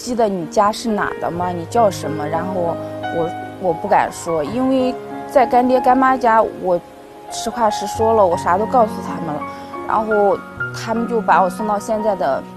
记得你家是哪的吗？你叫什么？”然后我不敢说，因为在干爹干妈家，我实话实说了，我啥都告诉他们了，然后他们就把我送到现在的